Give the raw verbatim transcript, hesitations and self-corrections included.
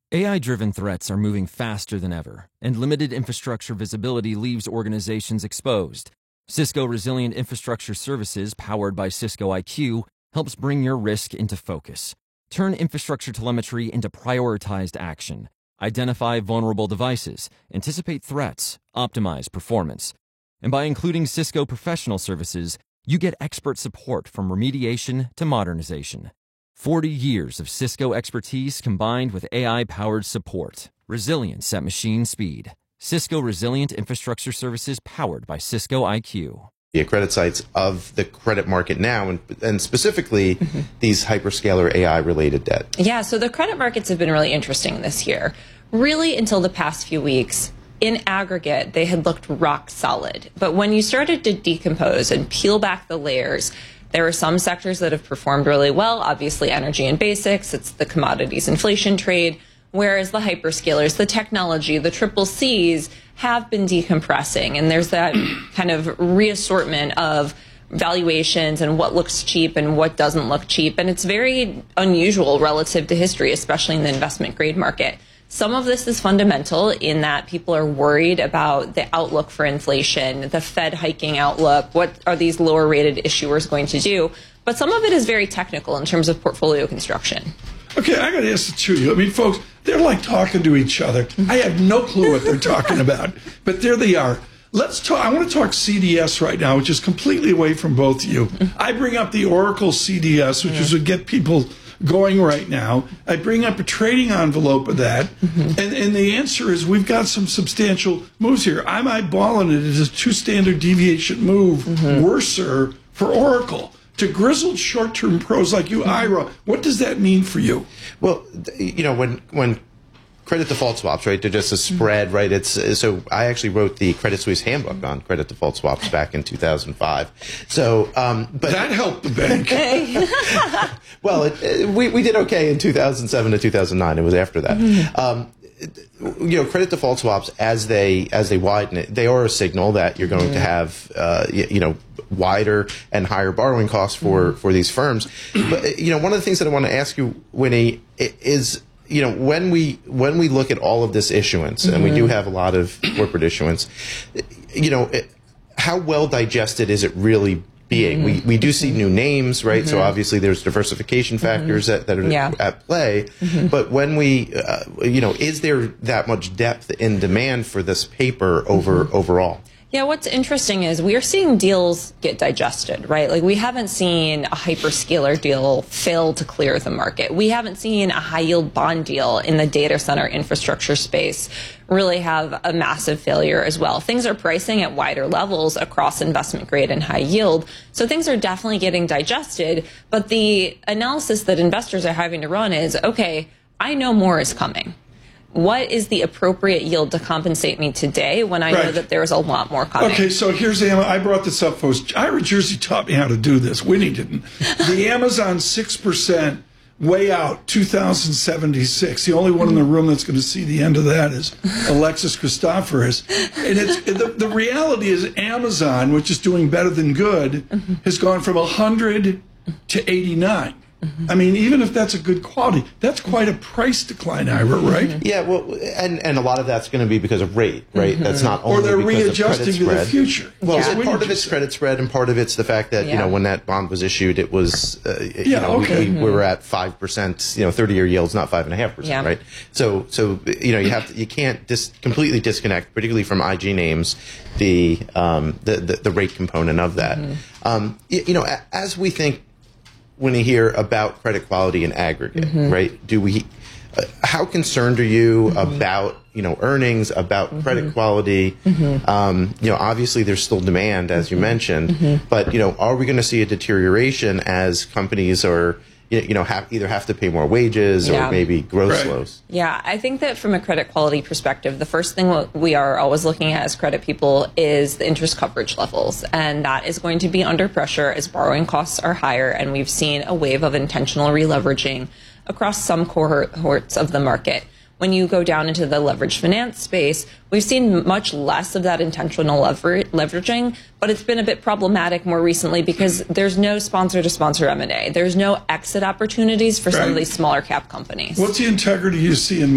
A I-driven threats are moving faster than ever, and limited infrastructure visibility leaves organizations exposed. Cisco Resilient Infrastructure Services, powered by Cisco I Q, helps bring your risk into focus. Turn infrastructure telemetry into prioritized action. Identify vulnerable devices, anticipate threats, optimize performance. And by including Cisco Professional Services, you get expert support from remediation to modernization. forty years of Cisco expertise combined with A I-powered support. Resilience at machine speed. Cisco Resilient Infrastructure Services powered by Cisco I Q. The credit sites of the credit market now, and, and specifically mm-hmm. these hyperscaler A I-related debt. Yeah, so the credit markets have been really interesting this year. Really, until the past few weeks, in aggregate, they had looked rock solid. But when you started to decompose and peel back the layers, there are some sectors that have performed really well. Obviously, energy and basics, it's the commodities inflation trade, whereas the hyperscalers, the technology, the triple Cs have been decompressing. And there's that kind of reassortment of valuations and what looks cheap and what doesn't look cheap. And it's very unusual relative to history, especially in the investment grade market. Some of this is fundamental in that people are worried about the outlook for inflation, the Fed hiking outlook, what are these lower rated issuers going to do? But some of it is very technical in terms of portfolio construction. Okay, I got to ask the two of you. I mean, folks, they're like talking to each other. I have no clue what they're talking about, but there they are. Let's talk. I want to talk C D S right now, which is completely away from both of you. I bring up the Oracle C D S, which is to get people going right now. I bring up a trading envelope of that, mm-hmm. and, and the answer is we've got some substantial moves here. I'm eyeballing it as a two standard deviation move, mm-hmm. worser for Oracle. To grizzled short-term pros like you, Ira, what does that mean for you? Well, you know, when when credit default swaps, right, they're just a spread, right? It's so I actually wrote the Credit Suisse handbook on credit default swaps back in two thousand five. So, um, but that helped the bank. Well, it, it, we we did okay in two thousand seven to two thousand nine. It was after that. Mm-hmm. um, you know, credit default swaps as they as they widen it, they are a signal that you're going mm-hmm. to have uh, you, you know wider and higher borrowing costs for mm-hmm. for these firms. But you know, one of the things that I want to ask you, Winnie, is you know when we when we look at all of this issuance, mm-hmm. and we do have a lot of corporate issuance, you know, it, how well digested is it really being? Mm-hmm. We we do see new names, right? Mm-hmm. So obviously there's diversification factors mm-hmm. that, that are yeah. at play. Mm-hmm. But when we, uh, you know, is there that much depth in demand for this paper over mm-hmm. overall? Yeah, what's interesting is we are seeing deals get digested, right? Like we haven't seen a hyperscaler deal fail to clear the market. We haven't seen a high yield bond deal in the data center infrastructure space really have a massive failure as well. Things are pricing at wider levels across investment grade and high yield. So things are definitely getting digested. But the analysis that investors are having to run is, okay, I know more is coming. What is the appropriate yield to compensate me today when I right. know that there's a lot more coming? Okay, so here's the, I brought this up, folks. Ira Jersey taught me how to do this. Winnie didn't. The Amazon six percent way out, two thousand seventy-six. The only one in the room that's going to see the end of that is Alexis Christoforous. And it's, the, the reality is Amazon, which is doing better than good, mm-hmm. has gone from one hundred to eighty-nine. Mm-hmm. I mean, even if that's a good quality, that's quite a price decline, Ira, right? Mm-hmm. Yeah, well, and, and a lot of that's going to be because of rate, right? Mm-hmm. That's not only or they're because readjusting of credit spread. To the future. Well, yeah. so part of it's credit spread, and part of it's the fact that yeah. you know when that bond was issued, it was uh, yeah, you know okay. we, mm-hmm. we were at five percent, you know, thirty-year yields, not five and a half percent, right? So, so you know, you have to, you can't dis- completely disconnect, particularly from I G names, the um, the, the the rate component of that. Mm-hmm. Um, you, you know, as we think. When you hear about credit quality in aggregate, mm-hmm. right? Do we? Uh, how concerned are you mm-hmm. about you know earnings, about mm-hmm. credit quality? Mm-hmm. Um, you know, obviously there's still demand, as you mentioned, mm-hmm. but you know, are we going to see a deterioration as companies are? You know, have, either have to pay more wages or yeah. maybe growth right. slows. Yeah, I think that from a credit quality perspective, the first thing we are always looking at as credit people is the interest coverage levels. And that is going to be under pressure as borrowing costs are higher. And we've seen a wave of intentional releveraging across some cohorts of the market. When you go down into the leveraged finance space, we've seen much less of that intentional lever- leveraging, but it's been a bit problematic more recently because there's no sponsor-to-sponsor M and A. There's no exit opportunities for right. some of these smaller cap companies. What's the integrity you see in